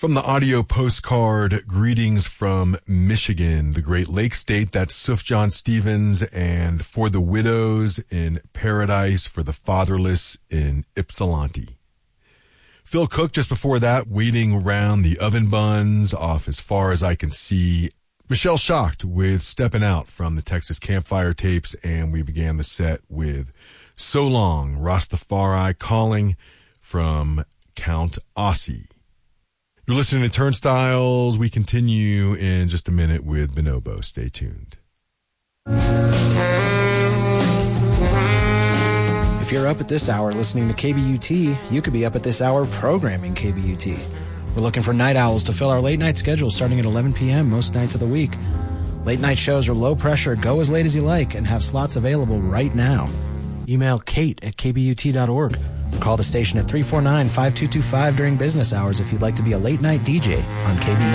From the audio postcard, greetings from Michigan, the Great Lakes state. That's Sufjan Stevens, and For the Widows in Paradise, for the Fatherless in Ypsilanti. Phil Cook just before that, Waiting Around the Oven Buns, off As Far As I Can See. Michelle Schacht with Steppin' Out from the Texas Campfire Tapes, and we began the set with So Long, Rastafari Calling from Count Ossie. You're listening to Turnstiles. We continue in just a minute with Bonobo. Stay tuned. If you're up at this hour listening to KBUT, you could be up at this hour programming KBUT. We're looking for night owls to fill our late night schedule starting at 11 p.m. most nights of the week. Late night shows are low pressure, go as late as you like, and have slots available right now. Email kate@kbut.org. Call the station at 349-5225 during business hours if you'd like to be a late-night DJ on KBUT.